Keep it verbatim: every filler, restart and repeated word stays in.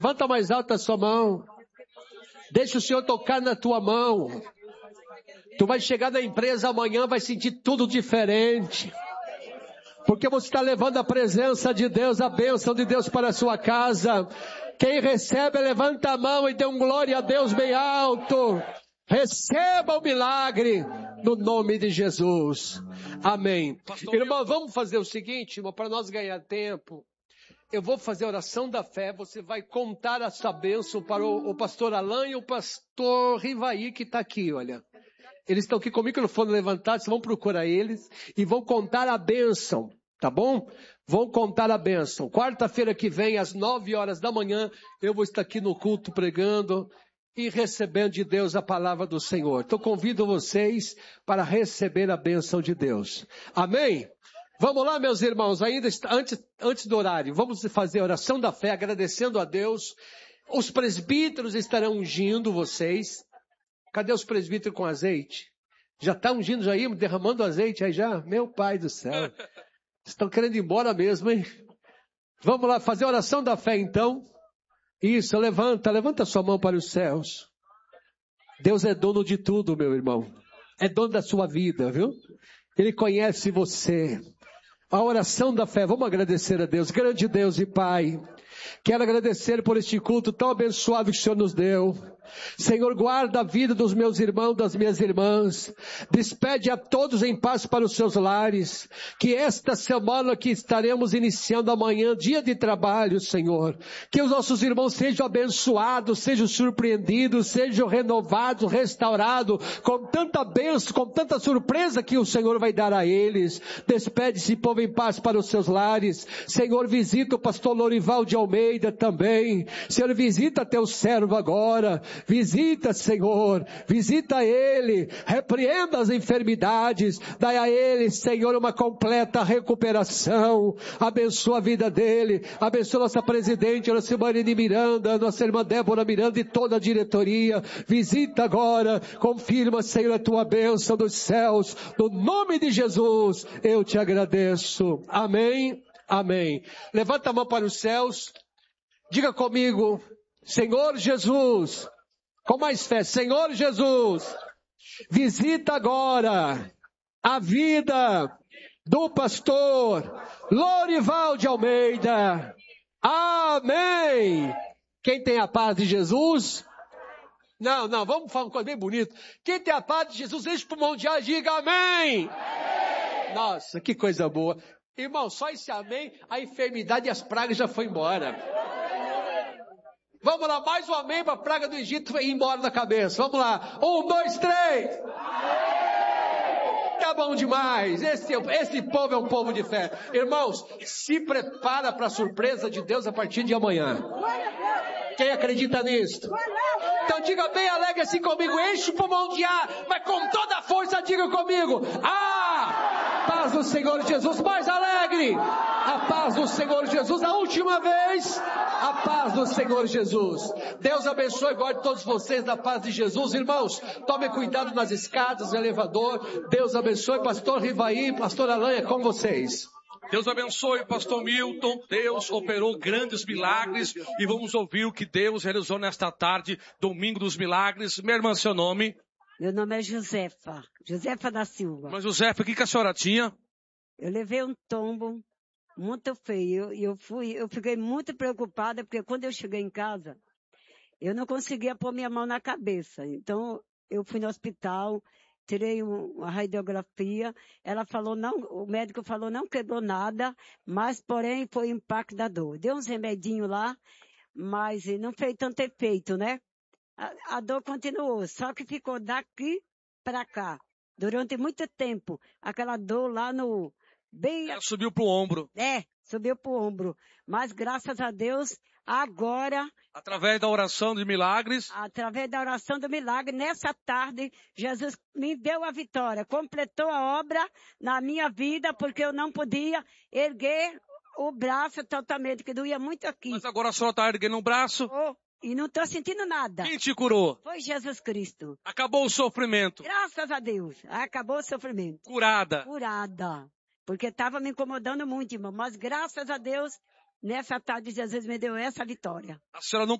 Levanta mais alto a sua mão. Deixa o Senhor tocar na tua mão. Tu vai chegar na empresa amanhã, vai sentir tudo diferente. Porque você está levando a presença de Deus, a bênção de Deus para a sua casa. Quem recebe, levanta a mão e dê um glória a Deus bem alto. Receba o milagre no nome de Jesus. Amém. Pastor, irmão, vamos fazer o seguinte, irmão, para nós ganhar tempo. Eu vou fazer a oração da fé, você vai contar essa bênção para o, o pastor Alain e o pastor Rivaí que está aqui, olha. Eles estão aqui comigo, que não foram levantados, vão procurar eles e vão contar a bênção, tá bom? Vão contar a bênção. Quarta-feira que vem, às nove horas da manhã, eu vou estar aqui no culto pregando e recebendo de Deus a palavra do Senhor. Então convido vocês para receber a bênção de Deus. Amém? Vamos lá, meus irmãos, ainda está, antes, antes do horário, vamos fazer a oração da fé, agradecendo a Deus. Os presbíteros estarão ungindo vocês. Cadê os presbíteros com azeite? Já está ungindo já aí, derramando azeite aí já? Meu Pai do céu. Estão querendo ir embora mesmo, hein? Vamos lá, fazer a oração da fé então. Isso, levanta, levanta sua mão para os céus. Deus é dono de tudo, meu irmão. É dono da sua vida, viu? Ele conhece você. A oração da fé, vamos agradecer a Deus. Grande Deus e Pai, quero agradecer por este culto tão abençoado que o Senhor nos deu. Senhor, guarda a vida dos meus irmãos, das minhas irmãs. Despede a todos em paz para os seus lares. Que esta semana que estaremos iniciando amanhã, dia de trabalho, Senhor. Que os nossos irmãos sejam abençoados, sejam surpreendidos, sejam renovados, restaurados, com tanta bênção, com tanta surpresa que o Senhor vai dar a eles. Despede esse povo em paz para os seus lares. Senhor, visita o pastor Lorival de Almeida também. Senhor, visita teu servo agora. Visita, Senhor, visita ele, repreenda as enfermidades, dai a ele, Senhor, uma completa recuperação, abençoa a vida dele, abençoa nossa presidente, nossa irmã Irene Miranda, nossa irmã Débora Miranda e toda a diretoria. Visita agora, confirma, Senhor, a tua bênção dos céus, no nome de Jesus, eu te agradeço. Amém, amém. Levanta a mão para os céus, diga comigo, Senhor Jesus, com mais fé, Senhor Jesus, visita agora a vida do pastor Lorival de Almeida. Amém. Quem tem a paz de Jesus? Não, não, vamos falar uma coisa bem bonita. Quem tem a paz de Jesus, enche pro mundial e diga amém. Amém. Nossa, que coisa boa. Irmão, só esse amém, a enfermidade e as pragas já foi embora. Vamos lá, mais um amém para a praga do Egito ir embora da cabeça. Vamos lá. Um, dois, três. Tá bom demais. Esse, esse povo é um povo de fé. Irmãos, se prepara para a surpresa de Deus a partir de amanhã. Quem acredita nisso? Então diga bem alegre assim comigo. Enche o pulmão de ar, mas com toda a força diga comigo. Ah! Paz do Senhor Jesus. Mais alegre. A paz do Senhor Jesus. A última vez. A paz do Senhor Jesus. Deus abençoe e guarde todos vocês na paz de Jesus. Irmãos, tome cuidado nas escadas, no elevador. Deus abençoe. Pastor Rivaí, pastor Alain, é com vocês. Deus abençoe, pastor Milton. Deus operou grandes milagres e vamos ouvir o que Deus realizou nesta tarde, domingo dos milagres. Minha irmã, seu nome? Meu nome é Josefa, Josefa da Silva. Mas Josefa, o que, que a senhora tinha? Eu levei um tombo muito feio e eu fui, eu fiquei muito preocupada porque quando eu cheguei em casa, eu não conseguia pôr minha mão na cabeça. Então, eu fui no hospital, tirei uma radiografia, ela falou não, o médico falou não quebrou nada, mas porém foi impacto da dor. Deu uns remedinhos lá, mas não fez tanto efeito, né? A, a dor continuou, só que ficou daqui para cá, durante muito tempo, aquela dor lá no... Bem, ela subiu pro ombro. É, subiu pro ombro. Mas graças a Deus, agora... Através da oração de milagres. Através da oração do milagre, nessa tarde, Jesus me deu a vitória. Completou a obra na minha vida, porque eu não podia erguer o braço totalmente, que doía muito aqui. Mas agora a senhora está erguendo o braço. Oh, e não estou sentindo nada. Quem te curou? Foi Jesus Cristo. Acabou o sofrimento. Graças a Deus. Acabou o sofrimento. Curada. Curada. Porque estava me incomodando muito, irmão. Mas graças a Deus, nessa tarde, Jesus me deu essa vitória. A senhora não